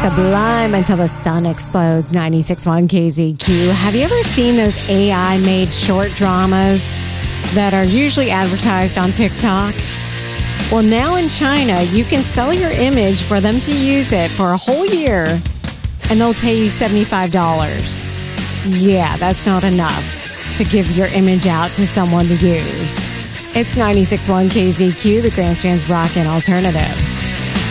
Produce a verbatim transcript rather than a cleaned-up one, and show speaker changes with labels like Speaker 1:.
Speaker 1: sublime until the sun explodes. ninety-six point one K Z Q. Have you ever seen those A I-made short dramas that are usually advertised on TikTok? Well, now in China, you can sell your image for them to use it for a whole year, and they'll pay you seventy-five dollars. Yeah, that's not enough to give your image out to someone to use. It's ninety-six point one K Z Q, the Grandstand's Rock and Alternative.